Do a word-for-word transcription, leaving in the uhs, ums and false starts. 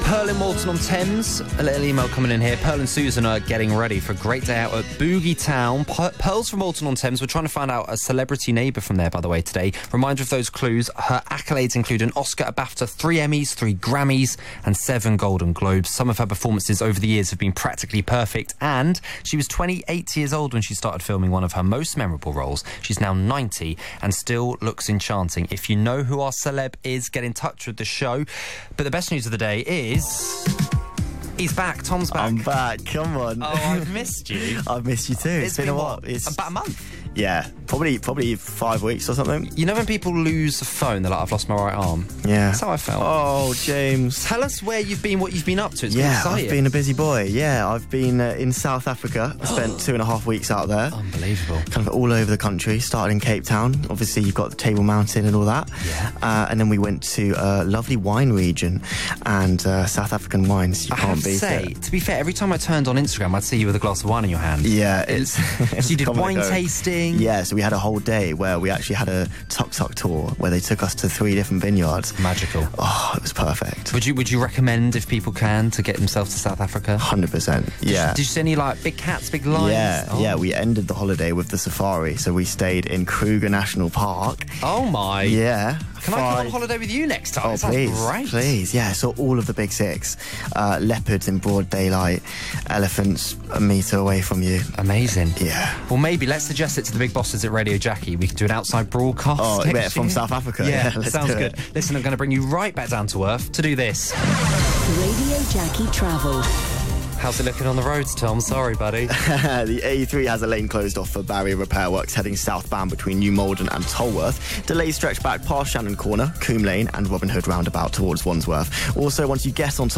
Pearl in Walton on Thames. A little email coming in here. Pearl and Susan are getting ready for a great day out at Boogie Town. Pe- Pearl's from Walton on Thames. We're trying to find out a celebrity neighbour from there, by the way, today. Reminder of those clues. Her accolades include an Oscar, a BAFTA, three Emmys, three Grammys and seven Golden Globes. Some of her performances over the years have been practically perfect, and she was twenty-eight years old when she started filming one of her most memorable roles. She's now ninety and still looks enchanting. If you know who our celeb is, get in touch with the show. But the best news of the day is... he's back. Tom's back. I'm back. Come on. Oh, I've missed you. I've missed you too. It's, it's been, been a while. what? It's about a month. Yeah, probably probably five weeks or something. You know when people lose a phone, they're like, I've lost my right arm? Yeah. That's how I felt. Oh, James. Tell us where you've been, what you've been up to. It's yeah, exciting. I've been a busy boy. Yeah, I've been uh, in South Africa. I spent two and a half weeks out there. Unbelievable. Kind of all over the country. Started in Cape Town. Obviously, you've got the Table Mountain and all that. Yeah. Uh, and then we went to a lovely wine region and uh, South African wines. You I can't have to beat say, it. to be fair, every time I turned on Instagram, I'd see you with a glass of wine in your hand. Yeah, it's... So you did come and wine go. tasting? Yeah, so we had a whole day where we actually had a tuk-tuk tour where they took us to three different vineyards. Magical. Oh, it was perfect. Would you Would you recommend, if people can, to get themselves to South Africa? one hundred percent, yeah. Did you see any, like, big cats, big lions? Yeah, oh. yeah, we ended the holiday with the safari, so we stayed in Kruger National Park. Oh, my. Yeah. Can I come on holiday with you next time? Oh, That sounds please, great. please. Yeah, so all of the big six. Uh, leopards in broad daylight, elephants a metre away from you. Amazing. Yeah. Well, maybe let's suggest it to the big bosses at Radio Jackie. We can do an outside broadcast. Oh, next yeah, from year. South Africa. Yeah, Yeah, let's sounds do good. it. Listen, I'm going to bring you right back down to earth to do this. Radio Jackie Travel. How's it looking on the roads, Tom? Sorry, buddy. The A three has a lane closed off for barrier repair works heading southbound between New Malden and Tolworth. Delays stretch back past Shannon Corner, Coombe Lane and Robin Hood roundabout towards Wandsworth. Also, once you get onto